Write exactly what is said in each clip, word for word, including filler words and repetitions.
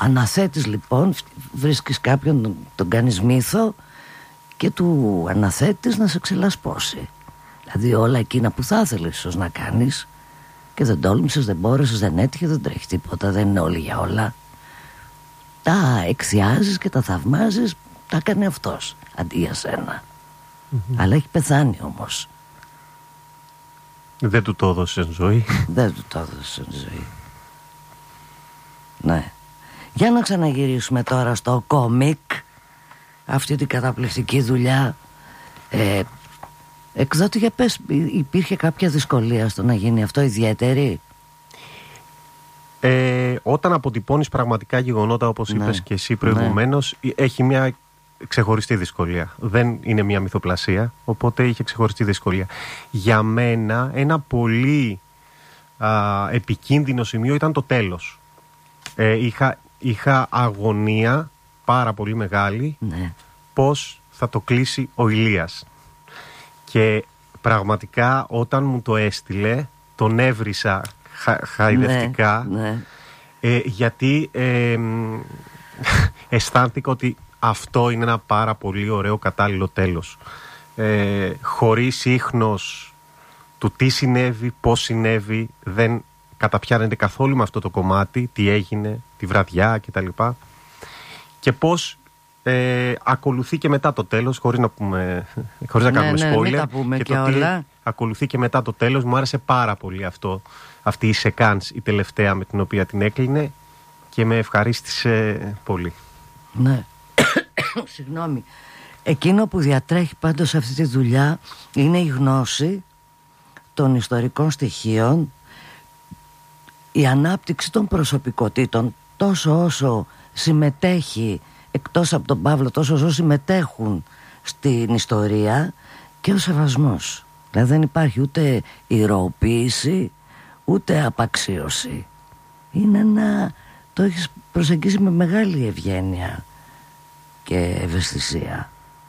Αναθέτεις λοιπόν, βρίσκεις κάποιον, τον κάνεις μύθο και του αναθέτεις να σε ξελασπώσει. Δηλαδή όλα εκείνα που θα ήθελες ίσως να κάνεις και δεν τόλμησες, δεν μπόρεσες, δεν έτυχε, δεν τρέχει τίποτα, δεν είναι όλοι για όλα. Τα εξιάζεις και τα θαυμάζεις, τα έκανε αυτός αντί για σένα. Mm-hmm. Αλλά έχει πεθάνει όμως. Δεν του το έδωσε ζωή. Δεν του το έδωσε ζωή. Ναι. Για να ξαναγυρίσουμε τώρα στο κόμικ, αυτή την καταπληκτική δουλειά. ε, Εκδότη, για πες, υπήρχε κάποια δυσκολία στο να γίνει αυτό, ιδιαίτερη? Ε, όταν αποτυπώνεις πραγματικά γεγονότα, όπως ναι. είπες και εσύ προηγουμένως, ναι. έχει μια ξεχωριστή δυσκολία. Δεν είναι μια μυθοπλασία, οπότε είχε ξεχωριστή δυσκολία. Για μένα ένα πολύ α, επικίνδυνο σημείο ήταν το τέλος. ε, είχα, είχα αγωνία πάρα πολύ μεγάλη, ναι. πώς θα το κλείσει ο Ηλίας. Και πραγματικά όταν μου το έστειλε, τον έβρισα χα, χαϊδευτικά, ναι, ναι. Ε, γιατί ε, αισθάνθηκα ότι αυτό είναι ένα πάρα πολύ ωραίο κατάλληλο τέλος. Ε, χωρίς ίχνος του τι συνέβη, πώς συνέβη, δεν καταπιάνεται καθόλου με αυτό το κομμάτι, τι έγινε, τη βραδιά κτλ. Και πώς ε, ακολουθεί και μετά το τέλος, χωρίς να, πούμε, χωρίς ναι, να κάνουμε ναι, spoiler. Μην τα πούμε και, και το όλα. τι ακολουθεί και μετά το τέλος, μου άρεσε πάρα πολύ αυτό, αυτή η σεκάνς, η τελευταία με την οποία την έκλεινε και με ευχαρίστησε πολύ. Ναι. Συγγνώμη. Εκείνο που διατρέχει πάντως σε αυτή τη δουλειά είναι η γνώση των ιστορικών στοιχείων, η ανάπτυξη των προσωπικότητων, τόσο όσο συμμετέχει, εκτός από τον Παύλο, τόσο όσο συμμετέχουν στην ιστορία, και ο σεβασμός. Δηλαδή δεν υπάρχει ούτε ηρωοποίηση ούτε απαξίωση. Είναι ένα... το έχεις προσεγγίσει με μεγάλη ευγένεια και ευαισθησία.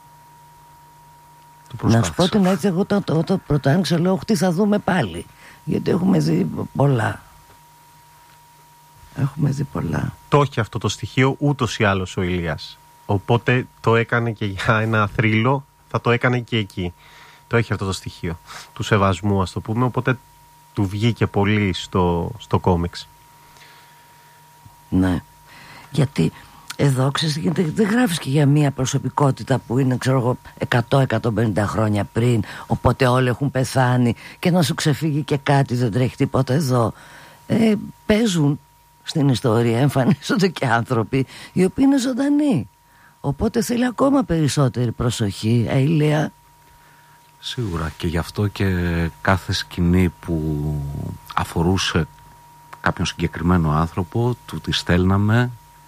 Να σου πω την έτσι, εγώ όταν το, το πρώτο άνοιξα λέω τι θα δούμε πάλι, γιατί έχουμε δει πολλά. Έχουμε δει πολλά. Το έχει αυτό το στοιχείο ούτως ή άλλως ο Ηλίας. Οπότε το έκανε και για ένα θρύλο, θα το έκανε και εκεί. Το έχει αυτό το στοιχείο του σεβασμού, ας το πούμε, οπότε του βγήκε πολύ στο, στο κόμιξ. Ναι. Γιατί εδώ ξέρεις, δεν γράφεις και για μια προσωπικότητα που είναι, ξέρω εγώ, εκατό με εκατόν πενήντα χρόνια πριν, οπότε όλοι έχουν πεθάνει και να σου ξεφύγει και κάτι, δεν τρέχει τίποτα. Εδώ ε, παίζουν στην ιστορία, εμφανίζονται και άνθρωποι οι οποίοι είναι ζωντανοί, οπότε θέλει ακόμα περισσότερη προσοχή. ε, Ηλία. Σίγουρα, και γι' αυτό και κάθε σκηνή που αφορούσε κάποιον συγκεκριμένο άνθρωπο του τη στέλναμε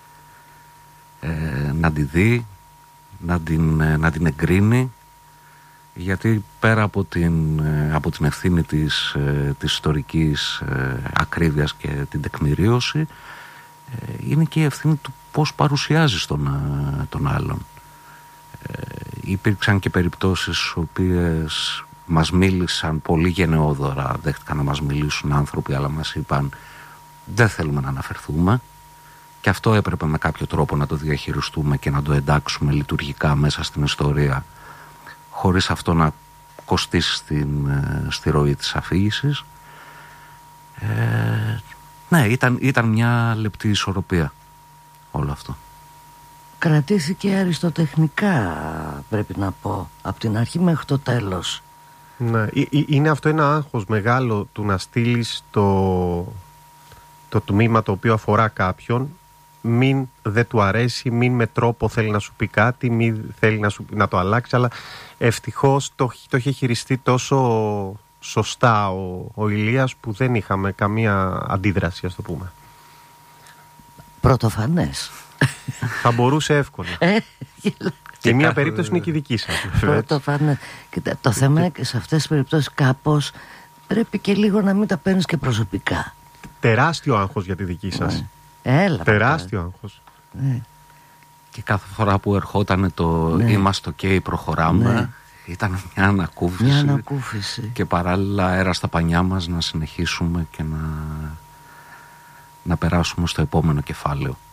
ε, να τη δει, να την, να την εγκρίνει, γιατί πέρα από την, από την ευθύνη της, ε, της ιστορικής ε, ακρίβειας και την τεκμηρίωση, ε, είναι και η ευθύνη του πώς παρουσιάζεις τον, ε, τον άλλον. Ε, υπήρξαν και περιπτώσεις στις οποίες μας μίλησαν πολύ γενναιόδωρα, δέχτηκαν να μας μιλήσουν άνθρωποι, αλλά μας είπαν δεν θέλουμε να αναφερθούμε, και αυτό έπρεπε με κάποιο τρόπο να το διαχειριστούμε και να το εντάξουμε λειτουργικά μέσα στην ιστορία, χωρίς αυτό να κοστίσει στην, στη ροή της αφήγησης. Ε, ναι, ήταν, ήταν μια λεπτή ισορροπία όλο αυτό. Κρατήθηκε αριστοτεχνικά, πρέπει να πω, από την αρχή μέχρι το τέλος. Ναι, είναι αυτό ένα άγχος μεγάλο του να στείλεις το, το τμήμα το οποίο αφορά κάποιον, μην δεν του αρέσει, μην με τρόπο θέλει να σου πει κάτι, μην θέλει να, σου, να το αλλάξει, αλλά ευτυχώς το, το είχε χειριστεί τόσο σωστά ο, ο Ηλίας που δεν είχαμε καμία αντίδραση, ας το πούμε. Πρωτοφανές. Θα μπορούσε εύκολα. Και μία περίπτωση είναι και η δική σας. Πρωτοφανές. Κοίτα, το θέμα είναι και σε αυτές τις περιπτώσεις κάπως πρέπει και λίγο να μην τα παίρνεις και προσωπικά. Τεράστιο άγχος για τη δική σας. Ναι. Έλα, τεράστιο πατέρα. Άγχος. Ναι. Και κάθε φορά που ερχόταν το ναι. είμαστε ok, προχωράμε, ναι. ήταν μια ανακούφιση, μια ανακούφιση και παράλληλα αέρα στα πανιά μας να συνεχίσουμε και να, να περάσουμε στο επόμενο κεφάλαιο.